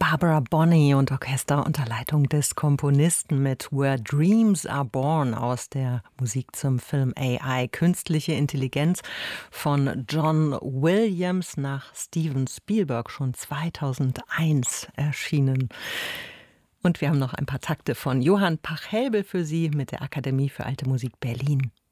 Barbara Bonney und Orchester unter Leitung des Komponisten mit Where Dreams Are Born aus der Musik zum Film AI, Künstliche Intelligenz von John Williams, nach Steven Spielberg schon 2001 erschienen. Und wir haben noch ein paar Takte von Johann Pachelbel für Sie mit der Akademie für Alte Musik Berlin.